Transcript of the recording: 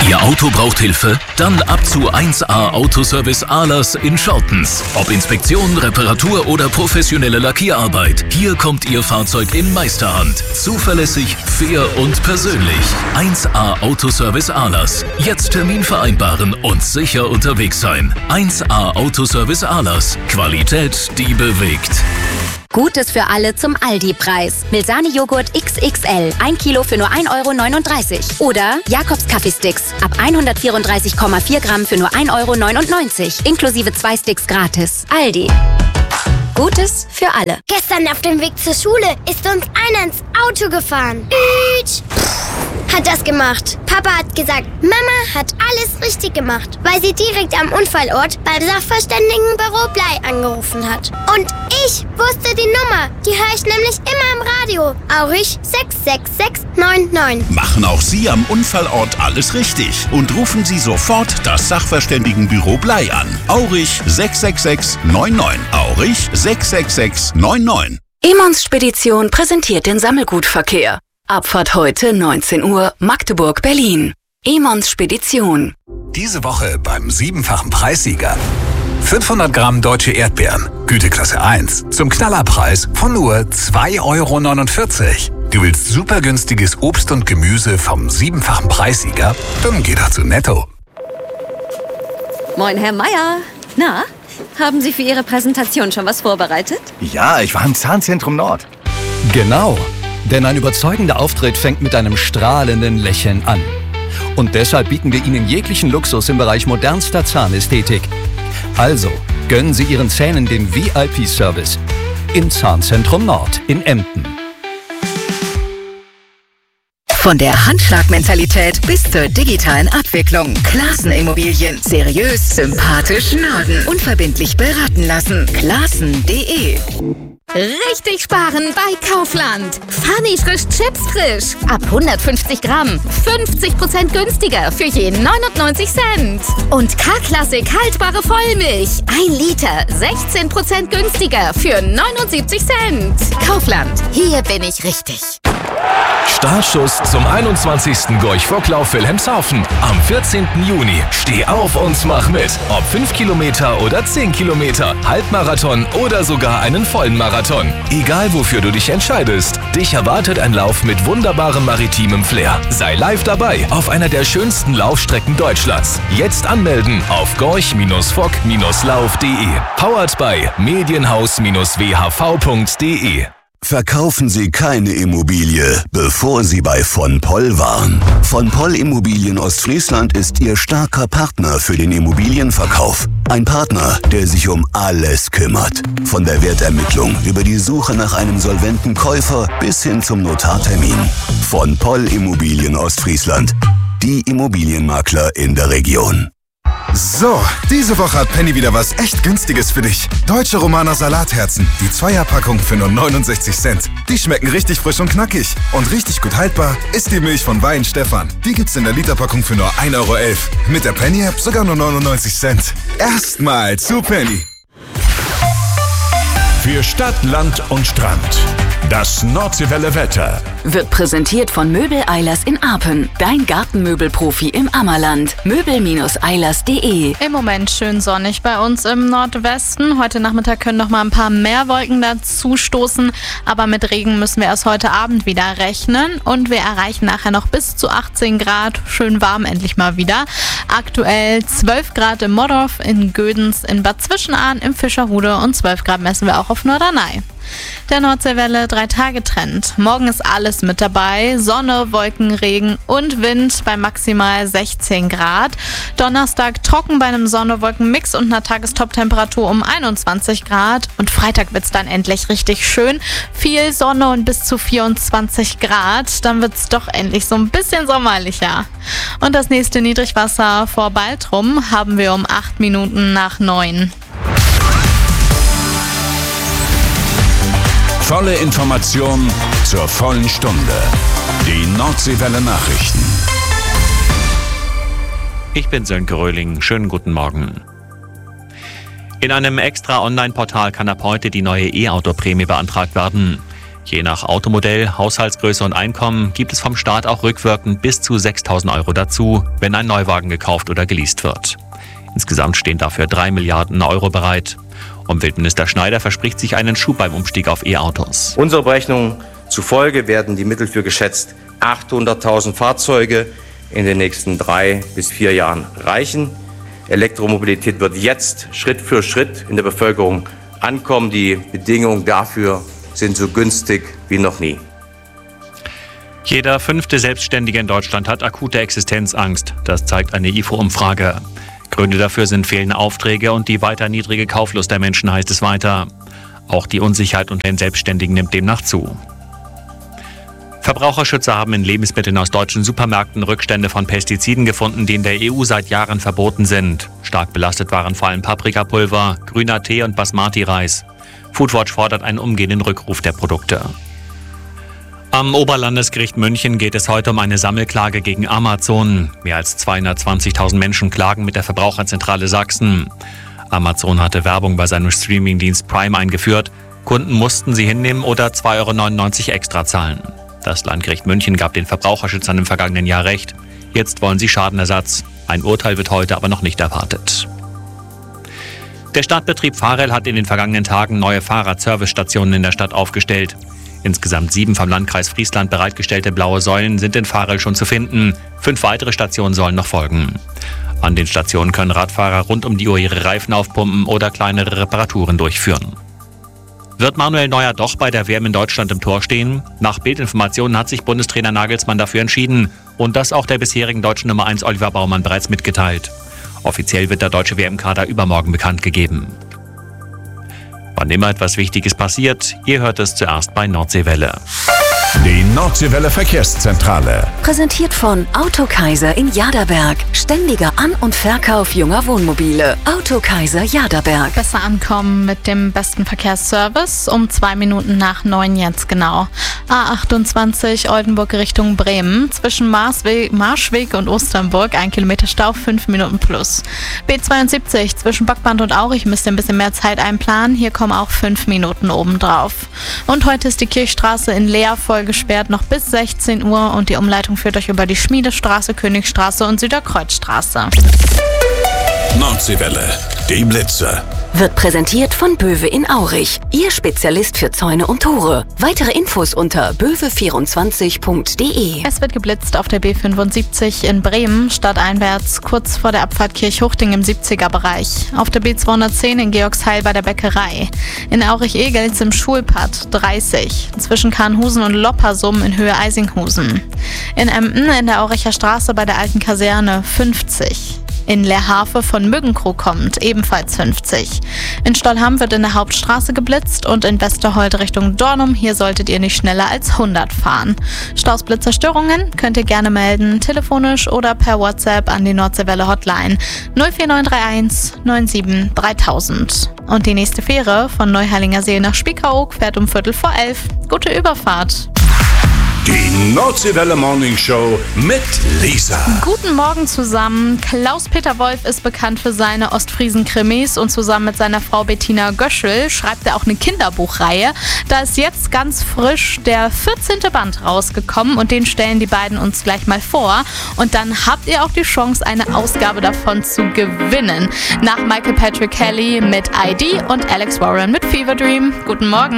Ihr Auto braucht Hilfe? Dann ab zu 1A Autoservice Ahlers in Schortens. Ob Inspektion, Reparatur oder professionelle Lackierarbeit. Hier kommt Ihr Fahrzeug in Meisterhand. Zuverlässig, fair und persönlich. 1A Autoservice Ahlers. Jetzt Termin vereinbaren und sicher unterwegs sein. 1A Autoservice Ahlers. Qualität, die bewegt. Gutes für alle zum Aldi-Preis. Milsani-Joghurt XXL. 1 Kilo für nur 1,39 €. Oder Jakobs Kaffeesticks. Ab 134,4 Gramm für nur 1,99 €. Inklusive 2 Sticks gratis. Aldi. Gutes für alle. Gestern auf dem Weg zur Schule ist uns einer ins Auto gefahren. Hat das gemacht. Papa hat gesagt, Mama hat alles richtig gemacht, weil sie direkt am Unfallort beim Sachverständigenbüro Blei angerufen hat. Und ich wusste die Nummer. Die höre ich nämlich immer im Radio. Aurich 66699. Machen auch Sie am Unfallort alles richtig und rufen Sie sofort das Sachverständigenbüro Blei an. Aurich 66699. Aurich 66699. Emons Spedition präsentiert den Sammelgutverkehr. Abfahrt heute 19 Uhr, Magdeburg-Berlin. Emons Spedition. Diese Woche beim 7-fachen Preissieger. 500 Gramm deutsche Erdbeeren, Güteklasse 1, zum Knallerpreis von nur 2,49 €. Du willst super günstiges Obst und Gemüse vom 7-fachen Preissieger? Dann geh doch zu Netto. Moin, Herr Meier. Na, haben Sie für Ihre Präsentation schon was vorbereitet? Ja, ich war im Zahnzentrum Nord. Genau, denn ein überzeugender Auftritt fängt mit einem strahlenden Lächeln an. Und deshalb bieten wir Ihnen jeglichen Luxus im Bereich modernster Zahnästhetik. Also, gönnen Sie Ihren Zähnen den VIP-Service im Zahnzentrum Nord in Emden. Von der Handschlagmentalität bis zur digitalen Abwicklung. Klaassen Immobilien. Seriös, sympathisch, Norden. Unverbindlich beraten lassen. Klaassen.de. Richtig sparen bei Kaufland. Funny frisch Chips frisch. Ab 150 Gramm. 50% günstiger für je 99 Cent. Und K-Klassik haltbare Vollmilch. 1 Liter. 16% günstiger für 79 Cent. Kaufland. Hier bin ich richtig. Startschuss zum 21. Gorch-Fock-Lauf Wilhelmshaven. Am 14. Juni. Steh auf und mach mit. Ob 5 Kilometer oder 10 Kilometer, Halbmarathon oder sogar einen vollen Marathon. Egal wofür du dich entscheidest, dich erwartet ein Lauf mit wunderbarem maritimem Flair. Sei live dabei auf einer der schönsten Laufstrecken Deutschlands. Jetzt anmelden auf gorch-fock-lauf.de. Powered by medienhaus-whv.de. Verkaufen Sie keine Immobilie, bevor Sie bei von Poll waren. Von Poll Immobilien Ostfriesland ist Ihr starker Partner für den Immobilienverkauf. Ein Partner, der sich um alles kümmert. Von der Wertermittlung über die Suche nach einem solventen Käufer bis hin zum Notartermin. Von Poll Immobilien Ostfriesland. Die Immobilienmakler in der Region. So, diese Woche hat Penny wieder was echt Günstiges für dich. Deutsche Romaner Salatherzen, die 2er-Packung für nur 69 Cent. Die schmecken richtig frisch und knackig. Und richtig gut haltbar ist die Milch von Wein Stefan. Die gibt's in der Literpackung für nur 1,11 €. Mit der Penny-App sogar nur 99 Cent. Erstmal zu Penny. Für Stadt, Land und Strand. Das Nordseewelle Wetter Wird präsentiert von Möbel Eilers in Apen. Dein Gartenmöbelprofi im Ammerland. Möbel-eilers.de. Im Moment schön sonnig bei uns im Nordwesten. Heute Nachmittag können noch mal ein paar mehr Wolken dazu stoßen. Aber mit Regen müssen wir erst heute Abend wieder rechnen. Und wir erreichen nachher noch bis zu 18 Grad. Schön warm endlich mal wieder. Aktuell 12 Grad im Modorf, in Gödens, in Bad Zwischenahn, im Fischerhude und 12 Grad messen wir auch auf Norderney. Der Nordseewelle 3-Tage-Trend. Morgen ist alles mit dabei. Sonne, Wolken, Regen und Wind bei maximal 16 Grad. Donnerstag trocken bei einem Sonne-Wolken-Mix und einer Tagestop-Temperatur um 21 Grad. Und Freitag wird's dann endlich richtig schön. Viel Sonne und bis zu 24 Grad. Dann wird's doch endlich so ein bisschen sommerlicher. Und das nächste Niedrigwasser vor Baltrum haben wir um 8 Minuten nach 9. Volle Information zur vollen Stunde. Die Nordseewelle Nachrichten. Ich bin Sönke Röhling. Schönen guten Morgen. In einem extra Online-Portal kann ab heute die neue E-Auto-Prämie beantragt werden. Je nach Automodell, Haushaltsgröße und Einkommen gibt es vom Staat auch rückwirkend bis zu 6.000 € dazu, wenn ein Neuwagen gekauft oder geleast wird. Insgesamt stehen dafür 3 Milliarden € bereit. Umweltminister Schneider verspricht sich einen Schub beim Umstieg auf E-Autos. Unserer Berechnung zufolge werden die Mittel für geschätzt 800.000 Fahrzeuge in den nächsten 3 bis 4 Jahren reichen. Elektromobilität wird jetzt Schritt für Schritt in der Bevölkerung ankommen. Die Bedingungen dafür sind so günstig wie noch nie. Jeder 5. Selbstständige in Deutschland hat akute Existenzangst. Das zeigt eine IFO-Umfrage. Gründe dafür sind fehlende Aufträge und die weiter niedrige Kauflust der Menschen, heißt es weiter. Auch die Unsicherheit unter den Selbstständigen nimmt demnach zu. Verbraucherschützer haben in Lebensmitteln aus deutschen Supermärkten Rückstände von Pestiziden gefunden, die in der EU seit Jahren verboten sind. Stark belastet waren vor allem Paprikapulver, grüner Tee und Basmati-Reis. Foodwatch fordert einen umgehenden Rückruf der Produkte. Am Oberlandesgericht München geht es heute um eine Sammelklage gegen Amazon. Mehr als 220.000 Menschen klagen mit der Verbraucherzentrale Sachsen. Amazon hatte Werbung bei seinem Streamingdienst Prime eingeführt. Kunden mussten sie hinnehmen oder 2,99 € extra zahlen. Das Landgericht München gab den Verbraucherschützern im vergangenen Jahr recht. Jetzt wollen sie Schadenersatz. Ein Urteil wird heute aber noch nicht erwartet. Der Stadtbetrieb Farel hat in den vergangenen Tagen neue Fahrradservicestationen in der Stadt aufgestellt. Insgesamt 7 vom Landkreis Friesland bereitgestellte blaue Säulen sind in Farel schon zu finden. 5 weitere Stationen sollen noch folgen. An den Stationen können Radfahrer rund um die Uhr ihre Reifen aufpumpen oder kleinere Reparaturen durchführen. Wird Manuel Neuer doch bei der WM in Deutschland im Tor stehen? Nach Bildinformationen hat sich Bundestrainer Nagelsmann dafür entschieden und das auch der bisherigen deutschen Nummer 1 Oliver Baumann bereits mitgeteilt. Offiziell wird der deutsche WM-Kader übermorgen bekannt gegeben. Wann immer etwas Wichtiges passiert, ihr hört es zuerst bei Nordseewelle. Die Nordseewelle Verkehrszentrale. Präsentiert von Autokaiser in Jaderberg. Ständiger An- und Verkauf junger Wohnmobile. Autokaiser Jaderberg. Besser ankommen mit dem besten Verkehrsservice um 2 Minuten nach 9 jetzt genau. A28 Oldenburg Richtung Bremen. Zwischen Marschweg und Osternburg 1 Kilometer Stau, 5 Minuten plus. B72 zwischen Bockband und Aurich müsst ihr ein bisschen mehr Zeit einplanen. Hier kommen auch 5 Minuten obendrauf. Und heute ist die Kirchstraße in Leer voll gesperrt, noch bis 16 Uhr und die Umleitung führt euch über die Schmiedestraße, Königstraße und Süderkreuzstraße. Nordseewelle, die Blitze. Wird präsentiert von Böwe in Aurich. Ihr Spezialist für Zäune und Tore. Weitere Infos unter böwe24.de. Es wird geblitzt auf der B75 in Bremen, stadteinwärts, kurz vor der Abfahrt Kirchhuchting im 70er-Bereich. Auf der B210 in Georgsheil bei der Bäckerei. In Aurich-Egelz im Schulpad 30. Zwischen Kahnhusen und Loppersum in Höhe Eisinghusen. In Emden in der Auricher Straße bei der alten Kaserne 50. In Leerhafe von Müggenkrug kommt, ebenfalls 50. In Stollham wird in der Hauptstraße geblitzt und in Westerhold Richtung Dornum. Hier solltet ihr nicht schneller als 100 fahren. Staus, Blitzzerstörungen könnt ihr gerne melden, telefonisch oder per WhatsApp an die Nordseewelle Hotline 04931 97 3000. Und die nächste Fähre von Neuherlinger See nach Spiekeroog fährt um 11:45. Gute Überfahrt. Die Nordseewelle Morning Show mit Lisa. Guten Morgen zusammen. Klaus-Peter Wolf ist bekannt für seine Ostfriesen-Krimis und zusammen mit seiner Frau Bettina Göschel schreibt er auch eine Kinderbuchreihe. Da ist jetzt ganz frisch der 14. Band rausgekommen und den stellen die beiden uns gleich mal vor. Und dann habt ihr auch die Chance, eine Ausgabe davon zu gewinnen. Nach Michael Patrick Kelly mit ID und Alex Warren mit Fever Dream. Guten Morgen.